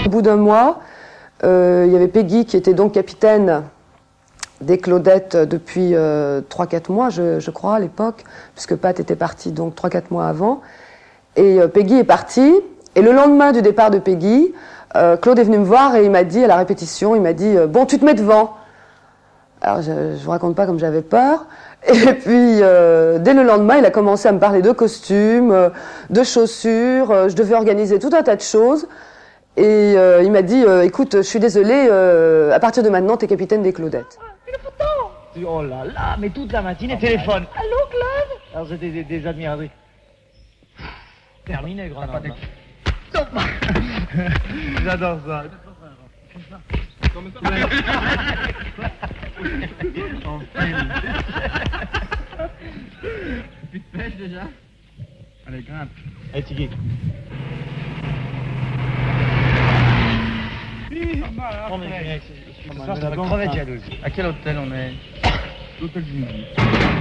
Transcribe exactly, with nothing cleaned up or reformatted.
Au bout d'un mois, euh, il y avait Peggy qui était donc capitaine des Claudettes depuis euh, trois quatre mois, je, je crois, à l'époque, puisque Pat était parti donc trois quatre mois avant. Et euh, Peggy est partie, et le lendemain du départ de Peggy, euh, Claude est venu me voir et il m'a dit, à la répétition, il m'a dit euh, « Bon, tu te mets devant ». Alors, je ne vous raconte pas comme j'avais peur. Et puis, euh, dès le lendemain, il a commencé à me parler de costumes, euh, de chaussures, euh, je devais organiser tout un tas de choses. Et euh, il m'a dit, euh, écoute, je suis désolé, euh, à partir de maintenant, tu es capitaine des Claudettes. Une photo! Oh là là, mais toute la matinée, téléphone. Allô, Claude? Alors, c'était des, des admiratrices. Terminé, Grenade. J'adore ça. Plus de pêche déjà? Allez, grimpe. Allez, Tigui. Oh, mais, ce soir, c'est la crevette jalouse. À quel hôtel on est? L'hôtel du Midi.